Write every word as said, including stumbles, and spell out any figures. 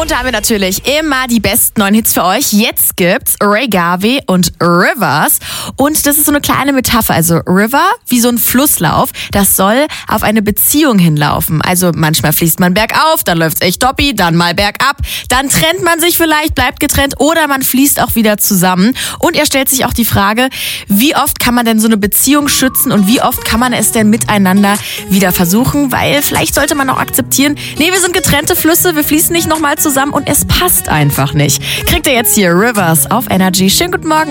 Und da haben wir natürlich immer die besten neuen Hits für euch. Jetzt gibt's Ray Garvey und Rivers. Und das ist so eine kleine Metapher. Also River wie so ein Flusslauf. Das soll auf eine Beziehung hinlaufen. Also manchmal fließt man bergauf, dann läuft's echt doppi, dann mal bergab. Dann trennt man sich vielleicht, bleibt getrennt oder man fließt auch wieder zusammen. Und er stellt sich auch die Frage, wie oft kann man denn so eine Beziehung schützen und wie oft kann man es denn miteinander wieder versuchen? Weil vielleicht sollte man auch akzeptieren, nee, wir sind getrennte Flüsse, wir fließen nicht nochmal zusammen und es passt einfach nicht. Kriegt ihr jetzt hier Rivers auf Energy. Schönen guten Morgen.